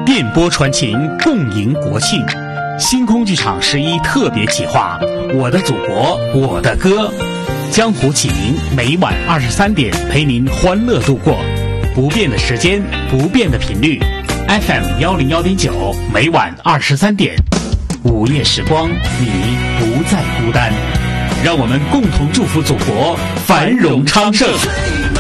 电波传情，共迎国庆。星空剧场11特别企划《我的祖国我的歌》，江湖启明每晚23点陪您欢乐度过。不变的时间，不变的频率 ，FM101.9，每晚23点。午夜时光，你不再孤单。让我们共同祝福祖国繁荣昌盛。